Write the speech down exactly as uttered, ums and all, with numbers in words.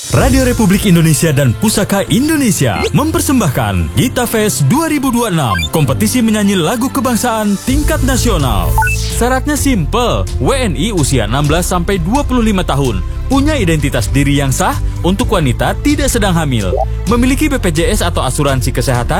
Radio Republik Indonesia dan Pusaka Indonesia mempersembahkan Gita Fest dua ribu dua puluh enam, kompetisi menyanyi lagu kebangsaan tingkat nasional. Syaratnya simple, W N I usia enam belas sampai dua puluh lima tahun, punya identitas diri yang sah, untuk wanita tidak sedang hamil, memiliki B P J S atau asuransi kesehatan,